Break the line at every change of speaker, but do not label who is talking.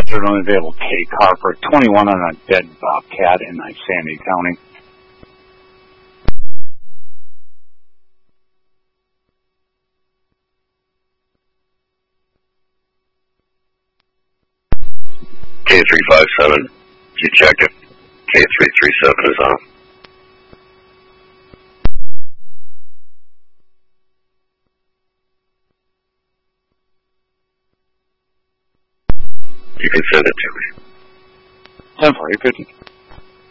third unavailable K car for 21 on a dead Bobcat in Sandy County.
K357, you checked it. K337 is on. You can send it to me.
10-4, 850.